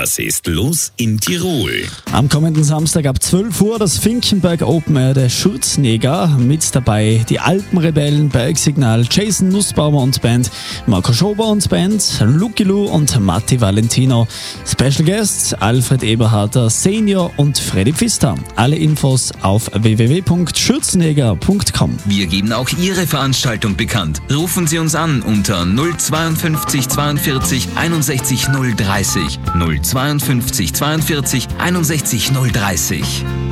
Was ist los in Tirol? Am kommenden Samstag ab 12 Uhr das Finkenberg Open Air der Schürzenjäger. Mit dabei die Alpenrebellen, Bergsignal, Jason Nussbaumer und Band, Marco Schober und Band, Lucky Lou und Matti Valentino. Special Guests Alfred Eberharter Senior und Freddy Pfister. Alle Infos auf www.schürzenjäger.com. Wir geben auch Ihre Veranstaltung bekannt. Rufen Sie uns an unter 052 42 61 030. 052 42 61 030.